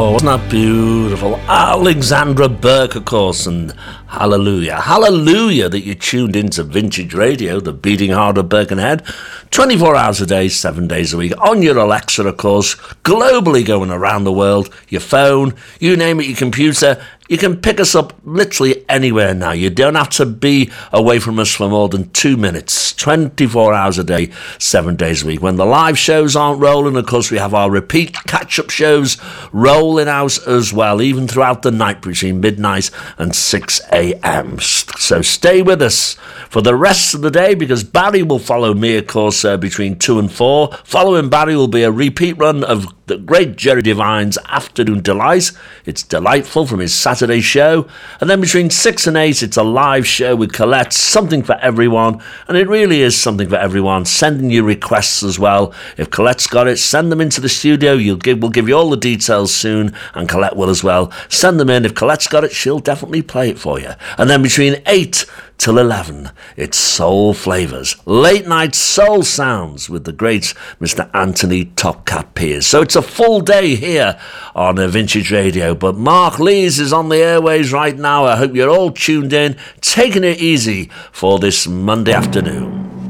Oh, wasn't that beautiful? Alexandra Burke, of course, and hallelujah. Hallelujah that you tuned into Vintage Radio, the beating heart of Birkenhead. 24 hours a day, 7 days a week, on your Alexa, of course, globally going around the world, your phone, you name it, your computer. You can pick us up literally anywhere now. You don't have to be away from us for more than 2 minutes. 24 hours a day, 7 days a week. When the live shows aren't rolling, of course, we have our repeat catch-up shows rolling out as well, even throughout the night between midnight and 6 a.m. So stay with us for the rest of the day, because Barry will follow me, of course, between 2 and 4. Following Barry will be a repeat run of the great Jerry Devine's Afternoon Delight. It's delightful from his Saturday show. And then between 6 and 8, it's a live show with Colette, something for everyone. And it really is something for everyone. Sending you requests as well. If Colette's got it, send them into the studio. We'll give you all the details soon, and Colette will as well. Send them in. If Colette's got it, she'll definitely play it for you. And then between 8 till 11, it's Soul Flavors, late night soul sounds with the great Mr. Anthony Topcat Pierce. So it's a full day here on Vintage Radio, but Mark Lees is on the airways right now. I hope you're all tuned in, taking it easy for this Monday afternoon.